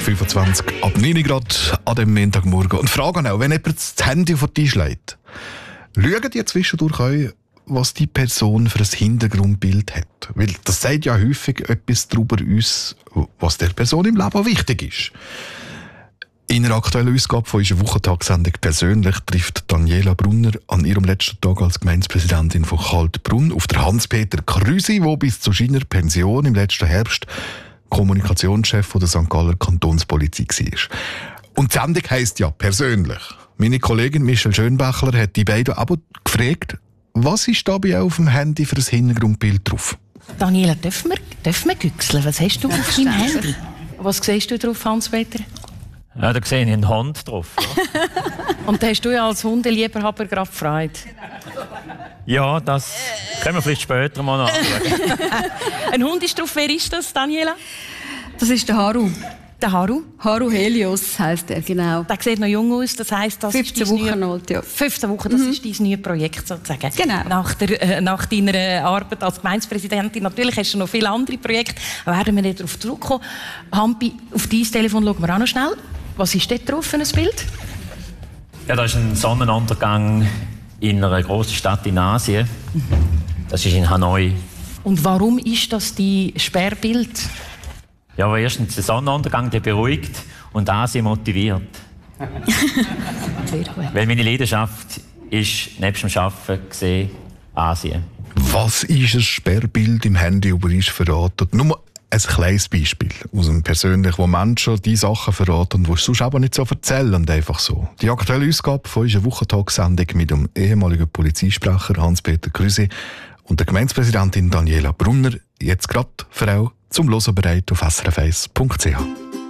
25 ab 9 Grad an dem Montagmorgen. Und fragen auch, wenn jemand das Handy auf den Tisch legt, schauen die zwischendurch auch, was die Person für ein Hintergrundbild hat. Weil das sagt ja häufig etwas darüber aus, was der Person im Leben wichtig ist. In einer aktuellen Ausgabe von unserer Wochentagssendung «Persönlich» trifft Daniela Brunner an ihrem letzten Tag als Gemeindepräsidentin von Kaltbrunn auf der Hans-Peter Krüsi, der bis zu seiner Pension im letzten Herbst Kommunikationschef der St. Galler Kantonspolizei war. Und die Sendung heisst ja «Persönlich». Meine Kollegin Michelle Schönbächler hat die beiden aber gefragt, was ist da bei auf dem Handy für ein Hintergrundbild drauf? Daniela, dürfen wir güchseln? Was hast du auf deinem Handy? Was siehst du drauf, Hans-Peter? Ja, da sehe ich einen Hund drauf. Ja. Und da hast du ja als Hundeliebhaber gerade Freude. Ja, das können wir vielleicht später mal anschauen. Ein Hund ist drauf. Wer ist das, Daniela? Das ist der Haru. Der Haru? Haru Helios heisst er, genau. Der sieht noch jung aus, das heisst, das 15 ist Wochen alt, ja. 15 Wochen, das ist dein neues Projekt sozusagen. Genau. Nach deiner Arbeit als Gemeindepräsidentin. Natürlich hast du noch viele andere Projekte, da werden wir nicht darauf zurückkommen. Hampi, auf dein Telefon schauen wir auch noch schnell. Was ist dort drauf für ein Bild? Ja, das ist ein Sonnenuntergang in einer grossen Stadt in Asien. Das ist in Hanoi. Und warum ist das dein Sperrbild? Ja, aber erstens der Sonnenuntergang, der beruhigt und Asien motiviert. Sehr gut. Weil meine Leidenschaft ist, nebst dem Arbeiten gesehen, Asien. Was ist ein Sperrbild im Handy über uns verraten? Nur ein kleines Beispiel aus dem Persönlichen, wo Menschen die Sachen verraten, die sie sonst aber nicht so erzählen, einfach so. Die aktuelle Ausgabe von unserer Wochentagssendung mit dem ehemaligen Polizeisprecher Hans-Peter Krüsi und der Gemeindepräsidentin Daniela Brunner, jetzt gerade für auch zum Hören bereit auf srf1.ch.